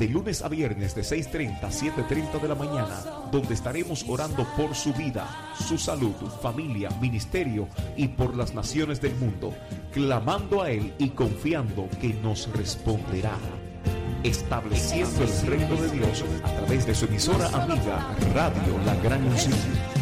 de lunes a viernes de 6:30 a 7:30 de la mañana, donde estaremos orando por su vida, su salud, familia, ministerio y por las naciones del mundo, clamando a Él y confiando que nos responderá. Estableciendo el reino de Dios a través de su emisora amiga Radio La Gran Unción.